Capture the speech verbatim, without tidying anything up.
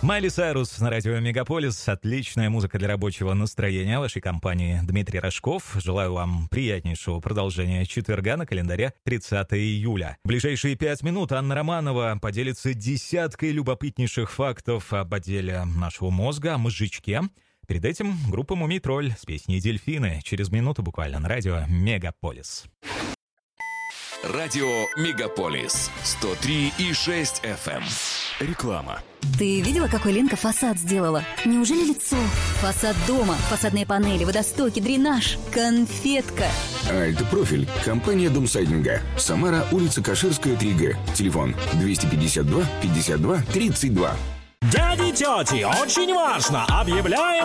Майли Сайрус на радио Мегаполис. Отличная музыка для рабочего настроения. Вашей компании Дмитрий Рожков. Желаю вам приятнейшего продолжения четверга, на календаре тридцатое июля. В ближайшие пять минут Анна Романова поделится десяткой любопытнейших фактов об отделе нашего мозга, о мозжечке. Перед этим группа «Мумий Тролль» с песней «Дельфины». Через минуту буквально на радио Мегаполис. Радио Мегаполис сто три и шесть эф эм. Реклама. Ты видела, какой Ленка фасад сделала? Неужели лицо? Фасад дома, фасадные панели, водостоки, дренаж, конфетка. Альтпрофиль. Компания Домсайдинга. Самара, улица Каширская, три Г. Телефон двести пятьдесят два пятьдесят два тридцать два. Дяди, тети, очень важно! Объявляем